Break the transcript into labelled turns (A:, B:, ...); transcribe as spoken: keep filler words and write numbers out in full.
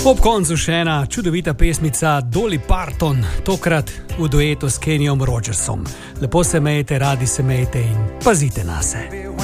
A: Ob koncu še ena čudovita pesmica Dolly Parton, tokrat v duetu s Kennyom Rogersom. Lepo se mejte, radi se mejte in pazite na se.